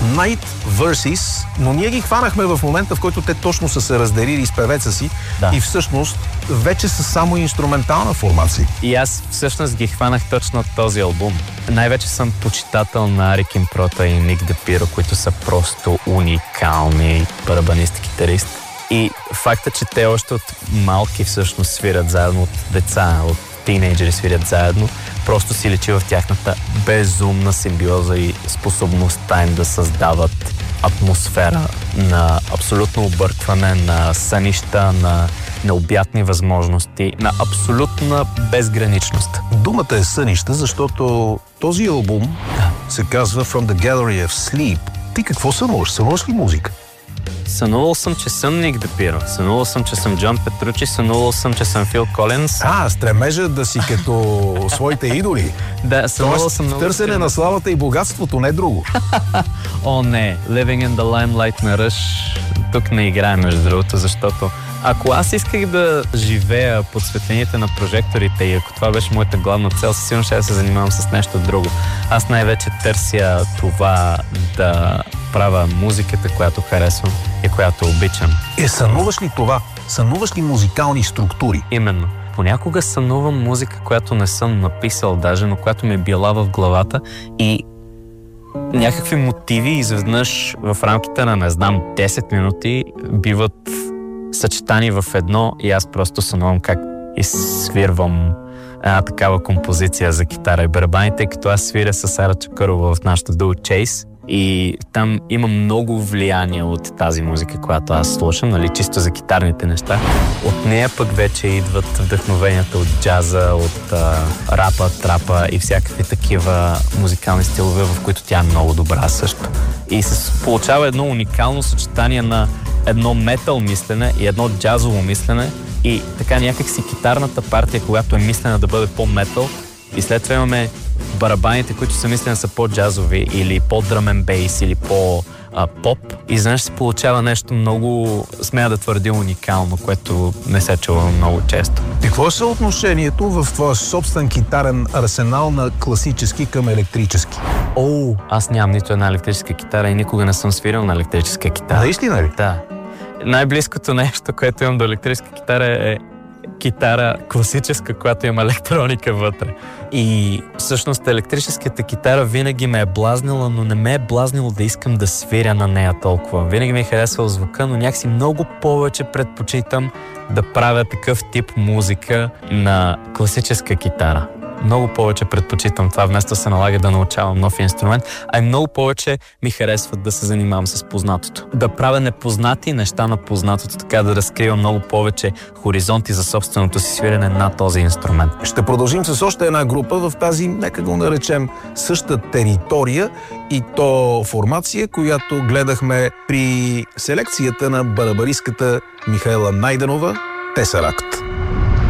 Night Versus, но ние ги хванахме в момента, в който те точно са се разделили с певеца си и всъщност вече са само инструментална формация. И аз всъщност ги хванах точно от този албум. Най-вече съм почитател на Ари Кимпрота и Ник Депиро, които са просто уникални барабанисти, китаристи. И факта, че те още от малки всъщност свирят заедно, от деца, от тинейджери свирят заедно, просто си личи в тяхната безумна симбиоза и способността им да създават атмосфера на абсолютно объркване, на сънища, на необятни възможности, на абсолютна безграничност. Думата е сънища, защото този албум се казва From the Gallery of Sleep. Ти какво сънуваш? Сънуваш ли музика? Сънувал съм, че съм Ник Депиро. Сънувал съм, че съм Джон Петручи. Сънувал съм, че съм Фил Колинс. Стремежа да си като своите идоли. Да, сънувал съм много. Търсене на славата и богатството, не друго. О, не. Living in the Limelight на Ръш тук не играе, между другото, защото ако аз исках да живея под светлините на прожекторите и ако това беше моята главна цел, със сигурно ще се занимавам с нещо друго. Аз най-вече търся това да правя музиката, която харесвам и която обичам. Сънуваш ли това? Сънуваш ли музикални структури? Именно. Понякога сънувам музика, която не съм написал даже, но която ми е била в главата и някакви мотиви изведнъж в рамките на, не знам, 10 минути биват съчетани в едно и аз просто сънувам как изсвирвам една такава композиция за китара и барабани, тъй като аз свиря с Сара Чакърова в нашото дуо Chase и там има много влияние от тази музика, която аз слушам, нали, чисто за китарните неща. От нея пък вече идват вдъхновенията от джаза, от рапа, трапа и всякакви такива музикални стилове, в които тя е много добра също. И се получава едно уникално съчетание на едно метал мислене и едно джазово мислене и така някак си китарната партия, когато е мислена да бъде по-метал и след това имаме барабаните, които са мислени са по-джазови или по-дръм н бейс или по-поп и изведнъж се получава нещо много, смея да твърдя, уникално, което не се чува много често. Какво е съотношението в твоя собствен китарен арсенал на класически към електрически? Аз нямам нито една електрическа китара и никога не съм свирил на електрическа китара. Наистина ли? Да. Най-близкото нещо, което имам до електрическа китара е китара класическа, която има електроника вътре. И всъщност електрическата китара винаги ме е блазнила, но не ме е блазнило да искам да свиря на нея толкова. Винаги ми е харесвал звука, но някакси много повече предпочитам да правя такъв тип музика на класическа китара. Много повече предпочитам това, вместо да се налага да научавам нов инструмент, а и много повече ми харесват да се занимавам с познатото. Да правя непознати неща на познатото, така да разкривам много повече хоризонти за собственото си свирене на този инструмент. Ще продължим с още една група в тази, нека го наречем, същата територия и то формация, която гледахме при селекцията на барабаристката Михаела Найденова, Тесаракт.